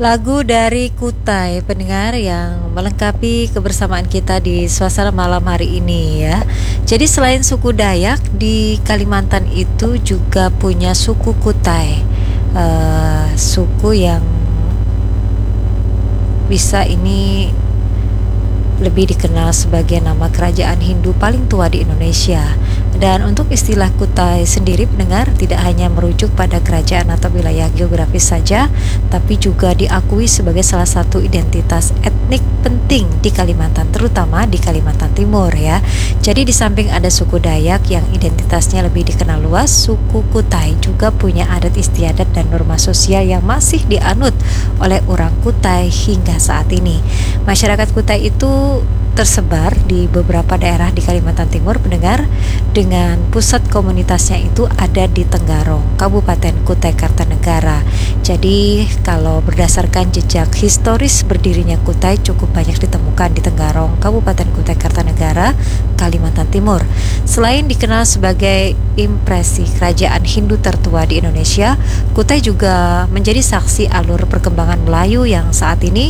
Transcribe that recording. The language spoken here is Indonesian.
Lagu dari Kutai pendengar yang melengkapi kebersamaan kita di suasana malam hari ini ya. Jadi selain suku Dayak di Kalimantan itu juga punya suku Kutai, suku yang bisa ini lebih dikenal sebagai nama kerajaan Hindu paling tua di Indonesia. Dan untuk istilah Kutai sendiri pendengar tidak hanya merujuk pada kerajaan atau wilayah geografis saja, tapi juga diakui sebagai salah satu identitas etnik penting di Kalimantan, terutama di Kalimantan Timur ya. Jadi di samping ada suku Dayak yang identitasnya lebih dikenal luas, suku Kutai juga punya adat istiadat dan norma sosial yang masih dianut oleh orang Kutai hingga saat ini. Masyarakat Kutai itu tersebar di beberapa daerah di Kalimantan Timur pendengar, dengan pusat komunitasnya itu ada di Tenggarong, Kabupaten Kutai Kartanegara. Jadi kalau berdasarkan jejak historis berdirinya Kutai cukup banyak ditemukan di Tenggarong, Kabupaten Kutai Kartanegara, Kalimantan Timur. Selain dikenal sebagai impresi kerajaan Hindu tertua di Indonesia, Kutai juga menjadi saksi alur perkembangan Melayu yang saat ini